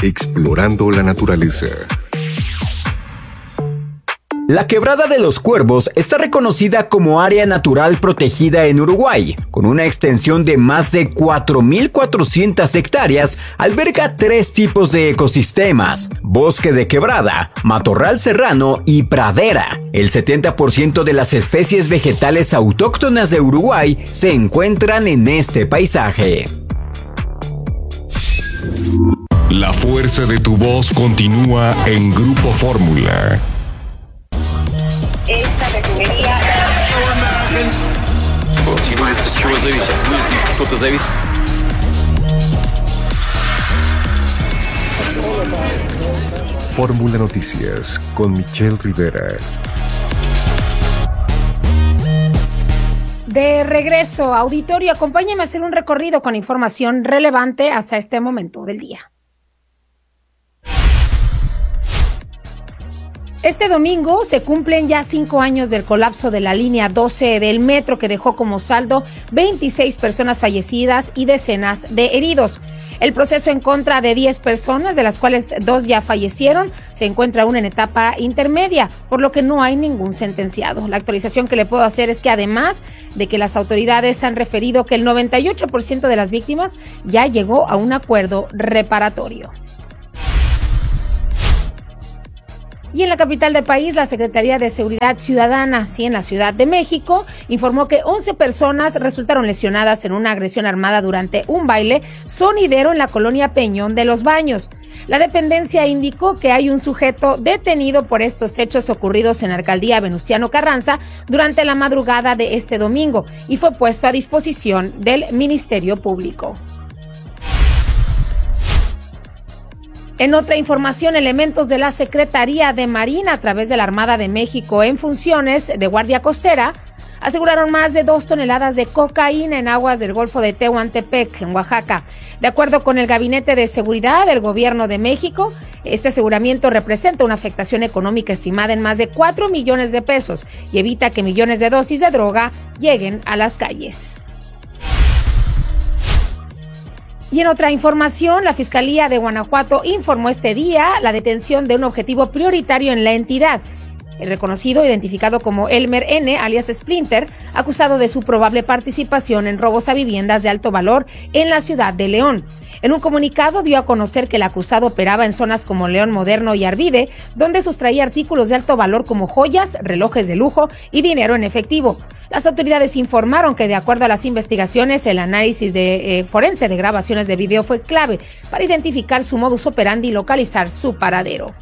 Explorando la naturaleza. La Quebrada de los Cuervos está reconocida como área natural protegida en Uruguay. Con una extensión de más de 4.400 hectáreas, alberga 3 tipos de ecosistemas: bosque de quebrada, matorral serrano y pradera. El 70% de las especies vegetales autóctonas de Uruguay se encuentran en este paisaje. La fuerza de tu voz continúa en Grupo Fórmula. Esta refinería... Fórmula Noticias con Michelle Rivera. De regreso, auditorio, acompáñame a hacer un recorrido con información relevante hasta este momento del día. Este domingo se cumplen ya 5 años del colapso de la línea 12 del metro, que dejó como saldo 26 personas fallecidas y decenas de heridos. El proceso en contra de 10 personas, de las cuales 2 ya fallecieron, se encuentra aún en etapa intermedia, por lo que no hay ningún sentenciado. La actualización que le puedo hacer es que, además de que las autoridades han referido que el 98% de las víctimas ya llegó a un acuerdo reparatorio. Y en la capital del país, la Secretaría de Seguridad Ciudadana, en la Ciudad de México, informó que 11 personas resultaron lesionadas en una agresión armada durante un baile sonidero en la colonia Peñón de los Baños. La dependencia indicó que hay un sujeto detenido por estos hechos ocurridos en la alcaldía Venustiano Carranza durante la madrugada de este domingo y fue puesto a disposición del Ministerio Público. En otra información, elementos de la Secretaría de Marina, a través de la Armada de México en funciones de Guardia Costera, aseguraron más de 2 toneladas de cocaína en aguas del Golfo de Tehuantepec, en Oaxaca. De acuerdo con el Gabinete de Seguridad del Gobierno de México, este aseguramiento representa una afectación económica estimada en más de 4 millones de pesos y evita que millones de dosis de droga lleguen a las calles. Y en otra información, la Fiscalía de Guanajuato informó este día la detención de un objetivo prioritario en la entidad. El reconocido, identificado como Elmer N., alias Splinter, acusado de su probable participación en robos a viviendas de alto valor en la ciudad de León. En un comunicado dio a conocer que el acusado operaba en zonas como León Moderno y Arvide, donde sustraía artículos de alto valor como joyas, relojes de lujo y dinero en efectivo. Las autoridades informaron que, de acuerdo a las investigaciones, el análisis forense de grabaciones de video fue clave para identificar su modus operandi y localizar su paradero.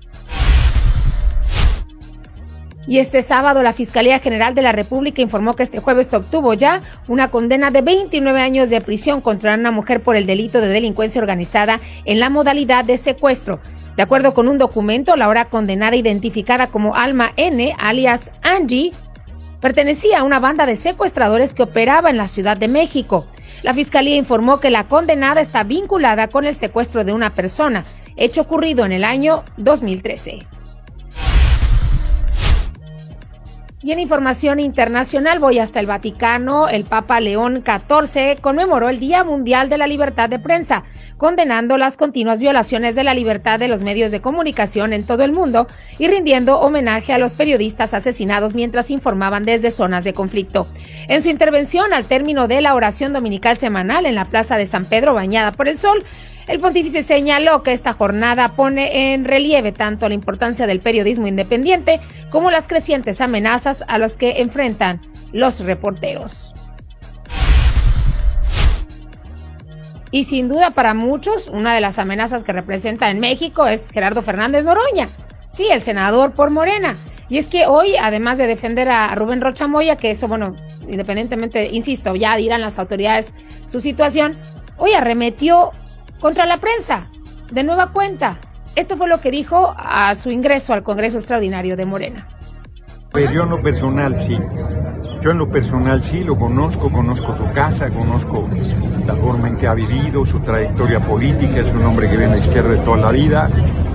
Y este sábado, la Fiscalía General de la República informó que este jueves se obtuvo ya una condena de 29 años de prisión contra una mujer por el delito de delincuencia organizada en la modalidad de secuestro. De acuerdo con un documento, la ahora condenada, identificada como Alma N., alias Angie, pertenecía a una banda de secuestradores que operaba en la Ciudad de México. La Fiscalía informó que la condenada está vinculada con el secuestro de una persona, hecho ocurrido en el año 2013. Y en información internacional, voy hasta el Vaticano. El Papa León XIV conmemoró el Día Mundial de la Libertad de Prensa, condenando las continuas violaciones de la libertad de los medios de comunicación en todo el mundo y rindiendo homenaje a los periodistas asesinados mientras informaban desde zonas de conflicto. En su intervención al término de la oración dominical semanal en la Plaza de San Pedro, bañada por el sol, el pontífice señaló que esta jornada pone en relieve tanto la importancia del periodismo independiente como las crecientes amenazas a las que enfrentan los reporteros. Y sin duda para muchos, una de las amenazas que representa en México es Gerardo Fernández Noroña, sí, el senador por Morena. Y es que hoy, además de defender a Rubén Rocha Moya, que eso, bueno, independientemente, insisto, ya dirán las autoridades su situación, hoy arremetió contra la prensa, de nueva cuenta. Esto fue lo que dijo a su ingreso al Congreso Extraordinario de Morena. Pues yo en lo personal, sí. Yo en lo personal sí lo conozco su casa, conozco la forma en que ha vivido, su trayectoria política, es un hombre que viene a la izquierda de toda la vida.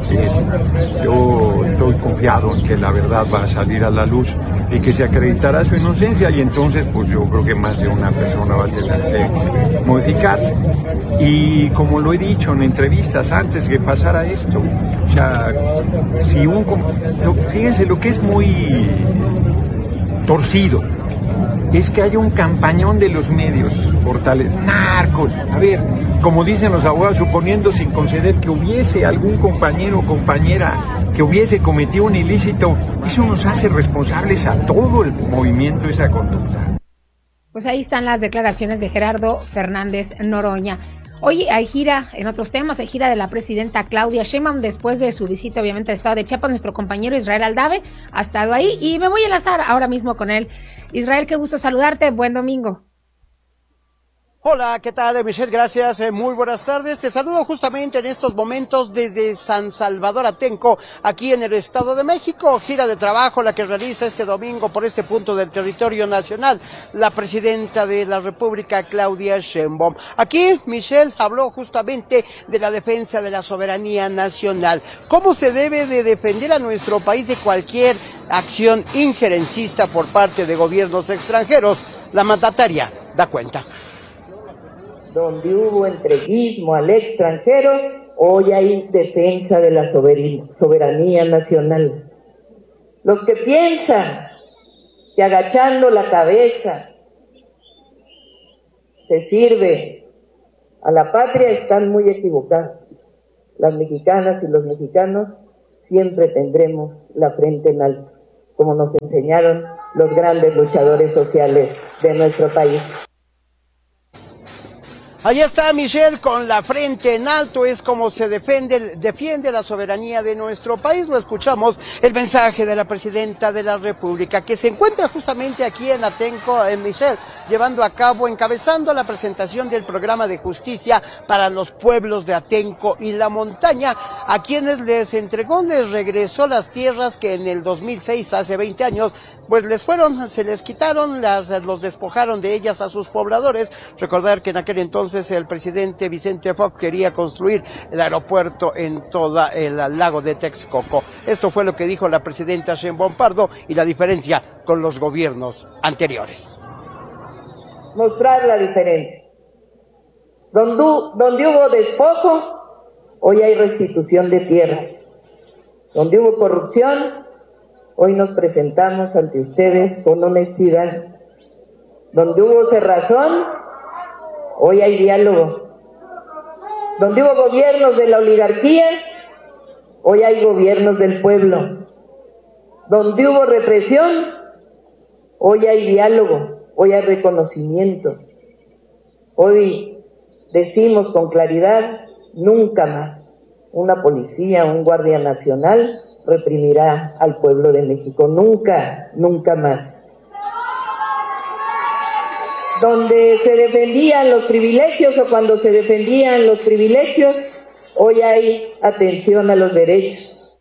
Yo estoy confiado en que la verdad va a salir a la luz y que se acreditará su inocencia, y entonces pues yo creo que más de una persona va a tener que modificar. Y como lo he dicho en entrevistas antes que pasara esto, o sea, fíjense lo que es muy torcido, es que haya un campañón de los medios, portales, narcos. A ver, como dicen los abogados, suponiendo sin conceder que hubiese algún compañero o compañera que hubiese cometido un ilícito, eso nos hace responsables a todo el movimiento, esa conducta. Pues ahí están las declaraciones de Gerardo Fernández Noroña. Hoy hay gira, en otros temas, hay gira de la presidenta Claudia Sheinbaum después de su visita, obviamente, al estado de Chiapas. Nuestro compañero Israel Aldave ha estado ahí y me voy a enlazar ahora mismo con él. Israel, qué gusto saludarte, buen domingo. Hola, ¿qué tal, Michelle? Gracias, muy buenas tardes. Te saludo justamente en estos momentos desde San Salvador Atenco, aquí en el Estado de México. Gira de trabajo la que realiza este domingo por este punto del territorio nacional la presidenta de la República, Claudia Sheinbaum. Aquí, Michelle habló justamente de la defensa de la soberanía nacional. ¿Cómo se debe de defender a nuestro país de cualquier acción injerencista por parte de gobiernos extranjeros? La mandataria da cuenta. Donde hubo entreguismo al extranjero, hoy hay defensa de la soberanía nacional. Los que piensan que agachando la cabeza se sirve a la patria están muy equivocados. Las mexicanas y los mexicanos siempre tendremos la frente en alto, como nos enseñaron los grandes luchadores sociales de nuestro país. Ahí está Michelle, con la frente en alto, es como se defiende la soberanía de nuestro país. Lo escuchamos, el mensaje de la presidenta de la República, que se encuentra justamente aquí en Atenco, en Michelle, llevando a cabo, encabezando la presentación del programa de justicia para los pueblos de Atenco y la montaña, a quienes les regresó las tierras que en el 2006, hace 20 años, pues se les quitaron, los despojaron de ellas a sus pobladores. Recordar que en aquel entonces el presidente Vicente Fox quería construir el aeropuerto en todo el lago de Texcoco. Esto fue lo que dijo la presidenta Sheinbaum Pardo y la diferencia con los gobiernos anteriores. Mostrar la diferencia. Donde hubo despojo, hoy hay restitución de tierras. Donde hubo corrupción, hoy nos presentamos ante ustedes con honestidad. Donde hubo cerrazón, hoy hay diálogo. Donde hubo gobiernos de la oligarquía, hoy hay gobiernos del pueblo. Donde hubo represión, hoy hay diálogo, hoy hay reconocimiento. Hoy decimos con claridad, nunca más una policía, un guardia nacional reprimirá al pueblo de México, nunca, nunca más. Donde se defendían los privilegios o cuando se defendían los privilegios, hoy hay atención a los derechos.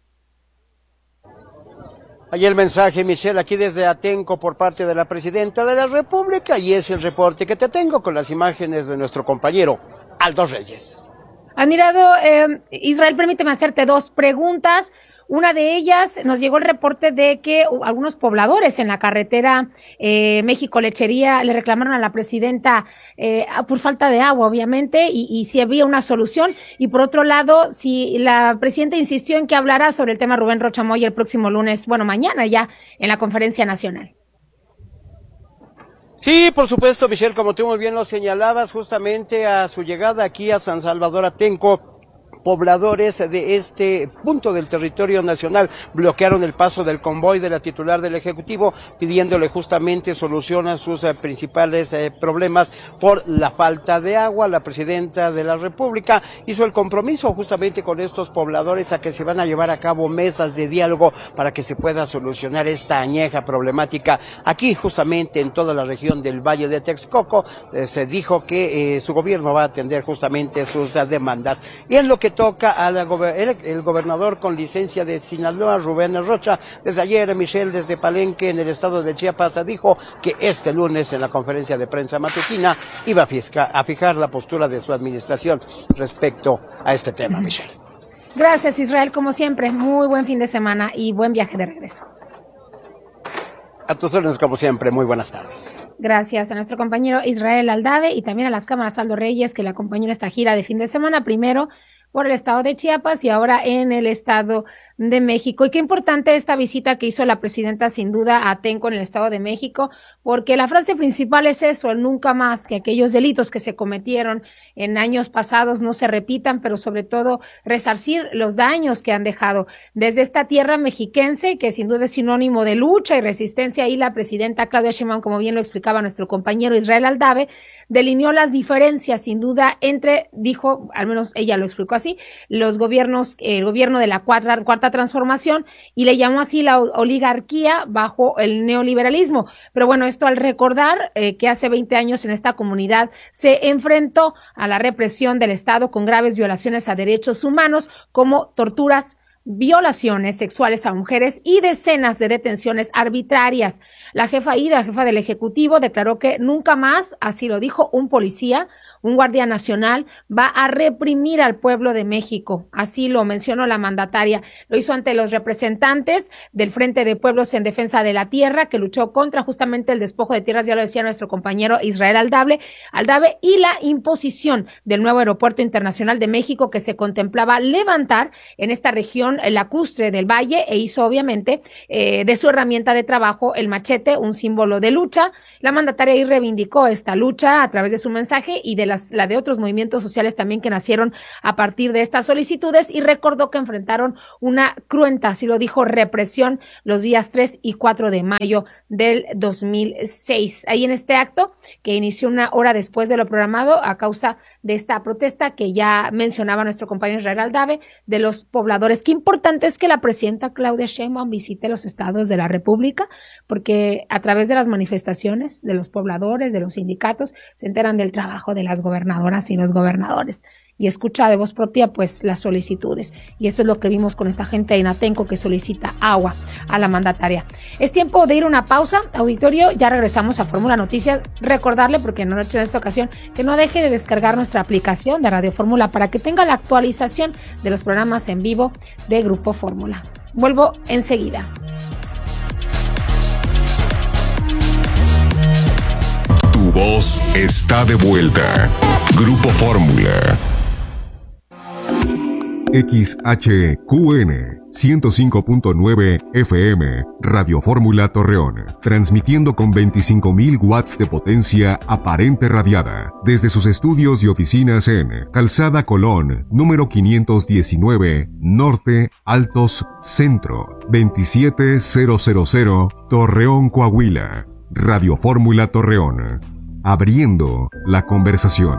Ahí el mensaje, Michelle, aquí desde Atenco por parte de la presidenta de la República, y es el reporte que te tengo con las imágenes de nuestro compañero Aldo Reyes. Admirado Israel, permíteme hacerte dos preguntas. Una de ellas, nos llegó el reporte de que algunos pobladores en la carretera México-Lechería le reclamaron a la presidenta por falta de agua, obviamente, y si había una solución. Y por otro lado, si la presidenta insistió en que hablará sobre el tema Rubén Rocha Moya el próximo lunes, mañana ya, en la conferencia nacional. Sí, por supuesto, Michelle, como tú muy bien lo señalabas, justamente a su llegada aquí a San Salvador Atenco, pobladores de este punto del territorio nacional bloquearon el paso del convoy de la titular del Ejecutivo, pidiéndole justamente solución a sus principales problemas por la falta de agua. La presidenta de la República hizo el compromiso justamente con estos pobladores a que se van a llevar a cabo mesas de diálogo para que se pueda solucionar esta añeja problemática aquí justamente en toda la región del Valle de Texcoco. Se dijo que su gobierno va a atender justamente sus demandas. Y en lo que toca el gobernador con licencia de Sinaloa, Rubén Rocha. Desde ayer, Michelle, desde Palenque, en el estado de Chiapas, dijo que este lunes en la conferencia de prensa matutina iba a fijar la postura de su administración respecto a este tema, Michelle. Gracias, Israel, como siempre. Muy buen fin de semana y buen viaje de regreso. A tus órdenes, como siempre. Muy buenas tardes. Gracias a nuestro compañero Israel Aldave y también a las cámaras Aldo Reyes, que le acompañan esta gira de fin de semana, primero por el estado de Chiapas y ahora en el estado de México. Y qué importante esta visita que hizo la presidenta, sin duda, a Atenco en el estado de México, porque la frase principal es eso, el nunca más, que aquellos delitos que se cometieron en años pasados no se repitan, pero sobre todo resarcir los daños que han dejado. Desde esta tierra mexiquense, que sin duda es sinónimo de lucha y resistencia, y la presidenta Claudia Sheinbaum, como bien lo explicaba nuestro compañero Israel Aldave, delineó las diferencias, sin duda, entre, dijo, al menos ella lo explicó así, los gobiernos, el gobierno de la cuarta transformación, y le llamó así la oligarquía bajo el neoliberalismo. Pero bueno, esto al recordar que hace 20 años en esta comunidad se enfrentó a la represión del Estado con graves violaciones a derechos humanos, como torturas, violaciones sexuales a mujeres y decenas de detenciones arbitrarias. La jefa del Ejecutivo declaró que nunca más, así lo dijo, un policía, un guardia nacional, va a reprimir al pueblo de México. Así lo mencionó la mandataria. Lo hizo ante los representantes del Frente de Pueblos en Defensa de la Tierra, que luchó contra justamente el despojo de tierras, ya lo decía nuestro compañero Israel Aldave, y la imposición del nuevo aeropuerto internacional de México, que se contemplaba levantar en esta región lacustre del Valle, e hizo obviamente de su herramienta de trabajo el machete, un símbolo de lucha. La mandataria ahí reivindicó esta lucha a través de su mensaje y de la de otros movimientos sociales también que nacieron a partir de estas solicitudes, y recordó que enfrentaron una cruenta, así lo dijo, represión los días 3 y 4 de mayo del 2006. Ahí en este acto, que inició una hora después de lo programado a causa de esta protesta que ya mencionaba nuestro compañero Israel Aldave, de los pobladores. Qué importante es que la presidenta Claudia Sheinbaum visite los estados de la República, porque a través de las manifestaciones de los pobladores, de los sindicatos, se enteran del trabajo de las gobernadoras y los gobernadores, y escucha de voz propia pues las solicitudes, y esto es lo que vimos con esta gente en Atenco que solicita agua a la mandataria. Es tiempo de ir a una pausa, auditorio, ya regresamos a Fórmula Noticias. Recordarle, porque no lo he hecho en esta ocasión, que no deje de descargar nuestra aplicación de Radio Fórmula para que tenga la actualización de los programas en vivo de Grupo Fórmula. Vuelvo enseguida. Tu voz está de vuelta. Grupo Fórmula. XHQN 105.9 FM, Radio Fórmula Torreón, transmitiendo con 25.000 watts de potencia aparente radiada, desde sus estudios y oficinas en Calzada Colón, número 519, Norte, Altos, Centro, 27000, Torreón, Coahuila. Radio Fórmula Torreón, abriendo la conversación.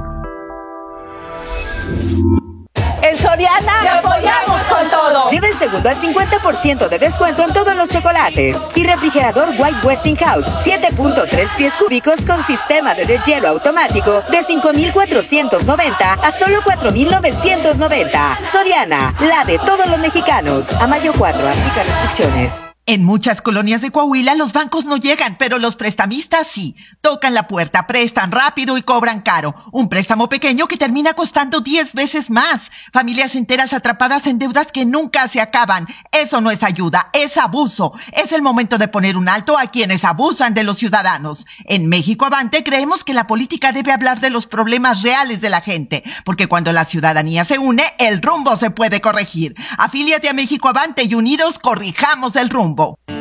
En Soriana ¡te apoyamos con todo! Lleva el segundo al 50% de descuento en todos los chocolates. Y refrigerador White Westinghouse 7.3 pies cúbicos con sistema de deshielo automático de 5,490 a solo 4,990. Soriana, la de todos los mexicanos. A mayo 4, aplica restricciones. En muchas colonias de Coahuila los bancos no llegan, pero los prestamistas sí. Tocan la puerta, prestan rápido y cobran caro. Un préstamo pequeño que termina costando 10 veces más. Familias enteras atrapadas en deudas que nunca se acaban. Eso no es ayuda, es abuso. Es el momento de poner un alto a quienes abusan de los ciudadanos. En México Avante creemos que la política debe hablar de los problemas reales de la gente, porque cuando la ciudadanía se une, el rumbo se puede corregir. Afíliate a México Avante y unidos corrijamos el rumbo.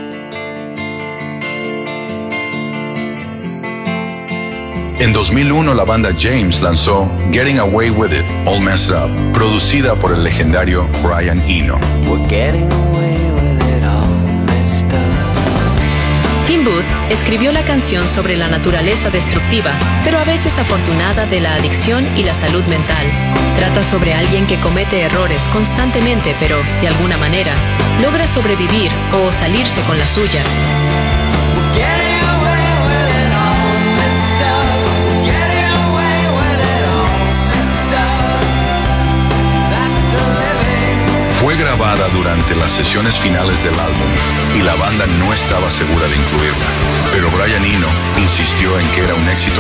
En 2001 la banda James lanzó Getting Away With It, All Messed Up, producida por el legendario Brian Eno. Tim Booth escribió la canción sobre la naturaleza destructiva, pero a veces afortunada de la adicción y la salud mental. Trata sobre alguien que comete errores constantemente, pero, de alguna manera, logra sobrevivir o salirse con la suya. grabada durante las sesiones finales del álbum y la banda no estaba segura de incluirla. Pero Brian Eno insistió en que era un éxito